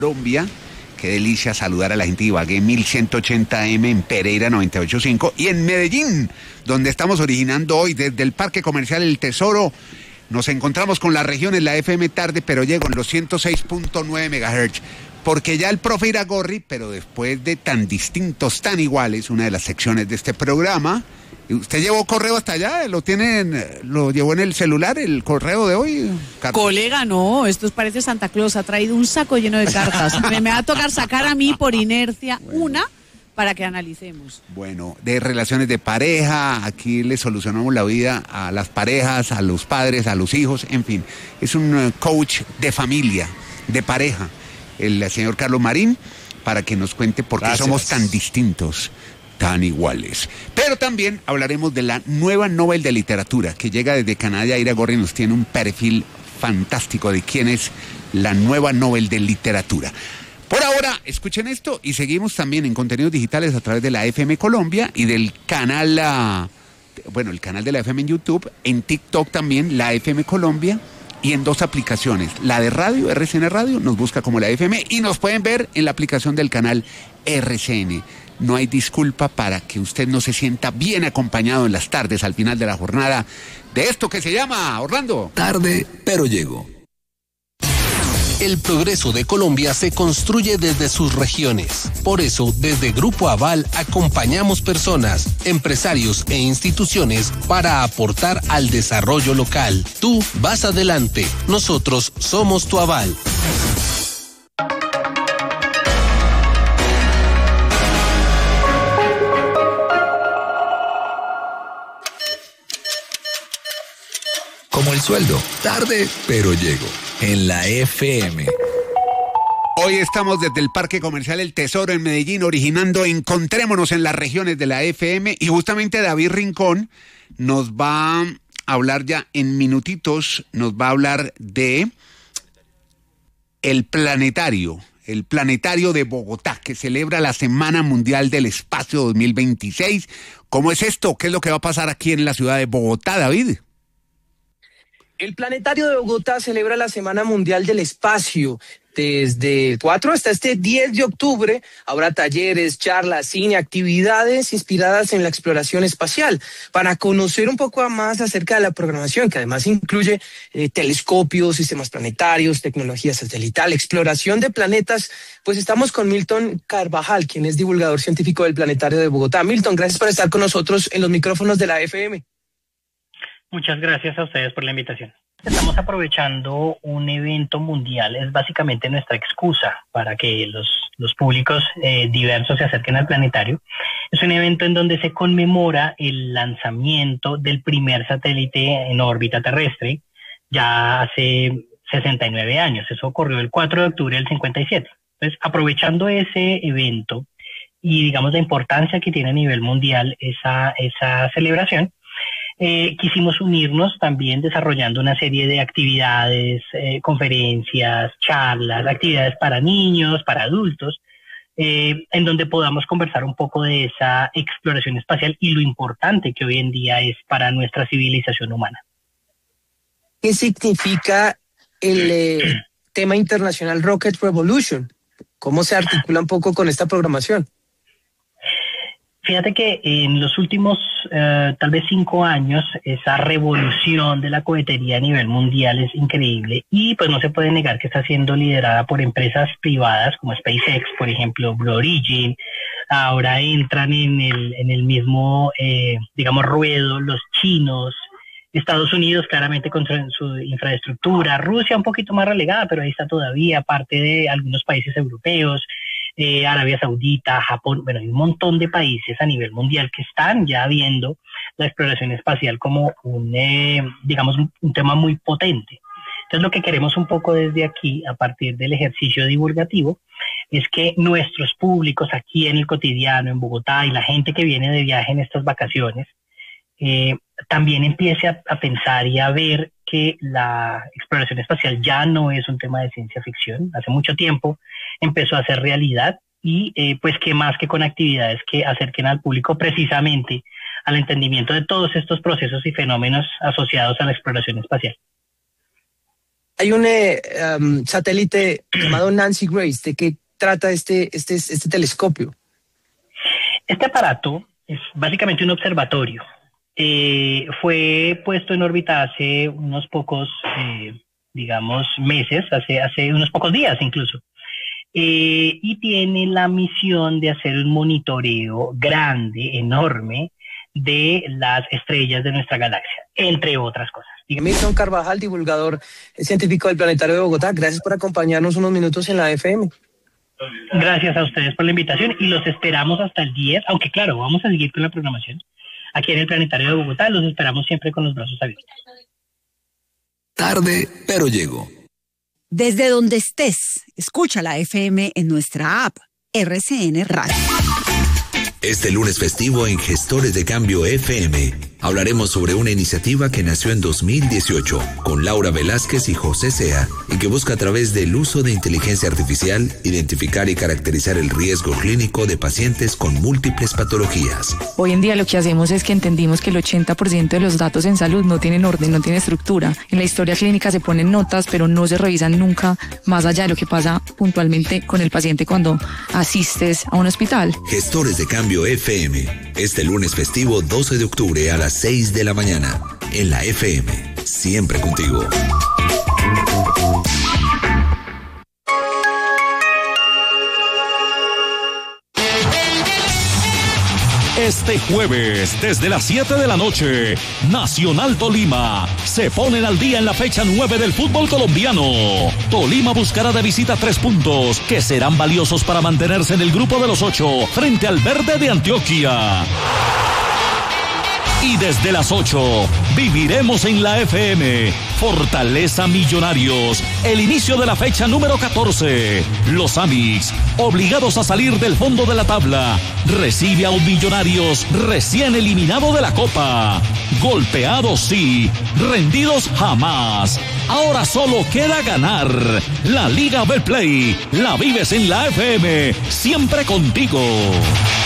Colombia. Qué delicia saludar a la gente de Ibagué 1180M, en Pereira 985 y en Medellín, donde estamos originando hoy desde el Parque Comercial El Tesoro. Nos encontramos con las regiones, la FM tarde, pero llego en los 106.9 MHz, porque ya el profe Iragorri, pero después de tan distintos, tan iguales, una de las secciones de este programa. ¿Usted llevó correo hasta allá? ¿Lo llevó en el celular, el correo de hoy, Carlos? Colega, no, esto parece Santa Claus, ha traído un saco lleno de cartas. Me va a tocar sacar a mí por inercia una para que analicemos. Bueno, de relaciones de pareja, aquí le solucionamos la vida a las parejas, a los padres, a los hijos, en fin. Es un coach de familia, de pareja, el señor Carlos Marín, para que nos cuente por qué somos tan distintos, tan iguales. Pero también hablaremos de la nueva Nobel de Literatura, que llega desde Canadá. Iragorri nos tiene un perfil fantástico de quién es la nueva Nobel de Literatura. Por ahora, escuchen esto y seguimos también en contenidos digitales a través de la FM Colombia y del canal, el canal de la FM en YouTube, en TikTok también, la FM Colombia, y en dos aplicaciones, la de radio, RCN Radio, nos busca como la FM, y nos pueden ver en la aplicación del canal RCN. No hay disculpa para que usted no se sienta bien acompañado en las tardes al final de la jornada de esto que se llama, Orlando, Tarde, pero llego. El progreso de Colombia se construye desde sus regiones. Por eso, desde Grupo Aval acompañamos personas, empresarios e instituciones para aportar al desarrollo local. Tú vas adelante, nosotros somos tu aval. Como el sueldo, tarde, pero llego. En la FM. Hoy estamos desde el Parque Comercial El Tesoro en Medellín, originando Encontrémonos en las regiones de la FM, y justamente David Rincón nos va a hablar ya en minutitos, nos va a hablar de el planetario de Bogotá, que celebra la Semana Mundial del Espacio 2026. ¿Cómo es esto? ¿Qué es lo que va a pasar aquí en la ciudad de Bogotá, David? El Planetario de Bogotá celebra la Semana Mundial del Espacio. Desde el 4 hasta este 10 de octubre habrá talleres, charlas, cine, actividades inspiradas en la exploración espacial para conocer un poco más acerca de la programación, que además incluye telescopios, sistemas planetarios, tecnología satelital, exploración de planetas. Pues estamos con Milton Carvajal, quien es divulgador científico del Planetario de Bogotá. Milton, gracias por estar con nosotros en los micrófonos de la FM. Muchas gracias a ustedes por la invitación. Estamos aprovechando un evento mundial, es básicamente nuestra excusa para que los públicos diversos se acerquen al planetario. Es un evento en donde se conmemora el lanzamiento del primer satélite en órbita terrestre ya hace 69 años. Eso ocurrió el 4 de octubre del 57. Entonces, aprovechando ese evento y digamos la importancia que tiene a nivel mundial esa celebración, quisimos unirnos también desarrollando una serie de actividades, conferencias, charlas, actividades para niños, para adultos, en donde podamos conversar un poco de esa exploración espacial y lo importante que hoy en día es para nuestra civilización humana. ¿Qué significa el tema internacional Rocket Revolution? ¿Cómo se articula un poco con esta programación? Fíjate que en los últimos tal vez 5 años esa revolución de la cohetería a nivel mundial es increíble, y pues no se puede negar que está siendo liderada por empresas privadas como SpaceX, por ejemplo, Blue Origin. Ahora entran en el mismo digamos ruedo los chinos, Estados Unidos claramente con su infraestructura, Rusia un poquito más relegada, pero ahí está todavía, parte de algunos países europeos, Arabia Saudita, Japón. Bueno, hay un montón de países a nivel mundial que están ya viendo la exploración espacial como un tema muy potente. Entonces, lo que queremos un poco desde aquí, a partir del ejercicio divulgativo, es que nuestros públicos aquí en el cotidiano, en Bogotá, y la gente que viene de viaje en estas vacaciones, también empiece a pensar y a ver que la exploración espacial ya no es un tema de ciencia ficción. Hace mucho tiempo empezó a ser realidad, y pues qué más que con actividades que acerquen al público precisamente al entendimiento de todos estos procesos y fenómenos asociados a la exploración espacial. Hay un satélite llamado Nancy Grace. ¿De qué trata este telescopio? Este aparato es básicamente un observatorio. Fue puesto en órbita hace unos pocos, meses, hace unos pocos días incluso. Y tiene la misión de hacer un monitoreo grande, enorme, de las estrellas de nuestra galaxia, entre otras cosas. Milton Carvajal, divulgador científico del Planetario de Bogotá, gracias por acompañarnos unos minutos en la FM. Gracias a ustedes por la invitación y los esperamos hasta el 10, aunque claro, vamos a seguir con la programación. Aquí en el Planetario de Bogotá los esperamos siempre con los brazos abiertos. Tarde, pero llego. Desde donde estés, escucha la FM en nuestra app RCN Radio. Este lunes festivo en Gestores de Cambio FM hablaremos sobre una iniciativa que nació en 2018 con Laura Velázquez y José Sea y que busca a través del uso de inteligencia artificial identificar y caracterizar el riesgo clínico de pacientes con múltiples patologías. Hoy en día lo que hacemos es que entendimos que el 80% de los datos en salud no tienen orden, no tienen estructura. En la historia clínica se ponen notas, pero no se revisan nunca más allá de lo que pasa puntualmente con el paciente cuando asistes a un hospital. Gestores de Cambio FM, este lunes festivo 12 de octubre a las 6 de la mañana, en la FM, siempre contigo. Este jueves, desde las 7 de la noche, Nacional Tolima se ponen al día en la fecha 9 del fútbol colombiano. Tolima buscará de visita 3 puntos que serán valiosos para mantenerse en el grupo de los 8 frente al Verde de Antioquia. Y desde las 8, viviremos en la FM Fortaleza Millonarios, el inicio de la fecha número 14. Los Amix, obligados a salir del fondo de la tabla, recibe a un Millonarios recién eliminado de la Copa. Golpeados sí, rendidos jamás. Ahora solo queda ganar. La Liga Betplay la vives en la FM, siempre contigo.